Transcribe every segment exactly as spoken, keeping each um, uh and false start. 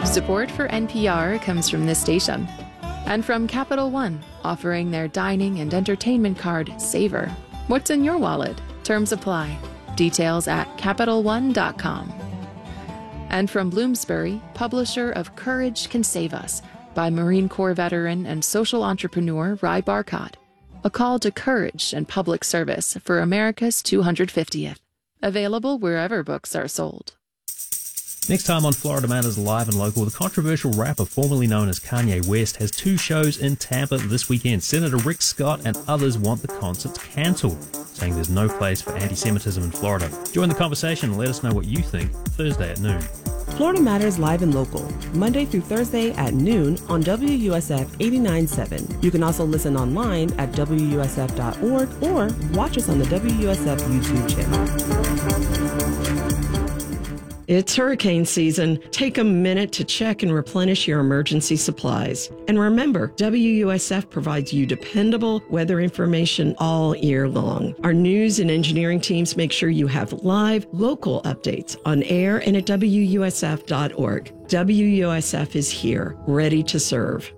Support for N P R comes from this station and from Capital One, offering their dining and entertainment card, Savor. What's in your wallet? Terms apply. Details at Capital One dot com. And from Bloomsbury, publisher of Courage Can Save Us by Marine Corps veteran and social entrepreneur Ry Barcott. A call to courage and public service for America's two hundred fiftieth. Available wherever books are sold. Next time on Florida Matters Live and Local, the controversial rapper formerly known as Kanye West has two shows in Tampa this weekend. Senator Rick Scott and others want the concerts cancelled, saying there's no place for anti-Semitism in Florida. Join the conversation and let us know what you think Thursday at noon. Florida Matters Live and Local, Monday through Thursday at noon on W U S F eighty-nine point seven. You can also listen online at W U S F dot org or watch us on the W U S F YouTube channel. It's hurricane season. Take a minute to check and replenish your emergency supplies. And remember, W U S F provides you dependable weather information all year long. Our news and engineering teams make sure you have live, local updates on air and at W U S F dot org. W U S F is here, ready to serve.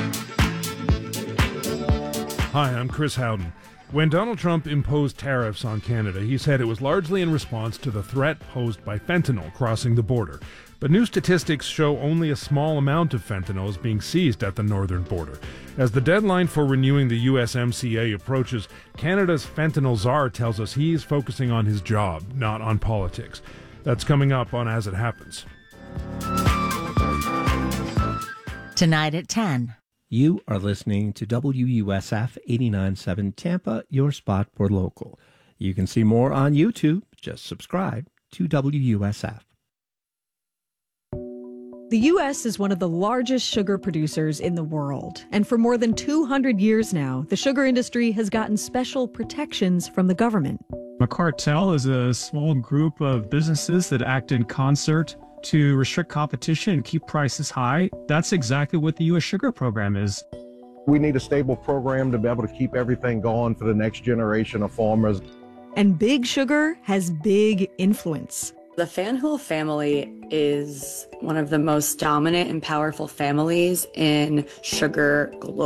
Hi, I'm Chris Howden. When Donald Trump imposed tariffs on Canada, he said it was largely in response to the threat posed by fentanyl crossing the border. But new statistics show only a small amount of fentanyl is being seized at the northern border. As the deadline for renewing the U S M C A approaches, Canada's fentanyl czar tells us he is focusing on his job, not on politics. That's coming up on As It Happens. Tonight at ten. You are listening to W U S F eighty-nine point seven Tampa, your spot for local. You can see more on YouTube. Just subscribe to W U S F. The U S is one of the largest sugar producers in the world. And for more than two hundred years now, the sugar industry has gotten special protections from the government. A cartel is a small group of businesses that act in concert to restrict competition and keep prices high. That's exactly what the U S Sugar Program is. We need a stable program to be able to keep everything going for the next generation of farmers. And Big Sugar has big influence. The Faneuil family is one of the most dominant and powerful families in sugar globally.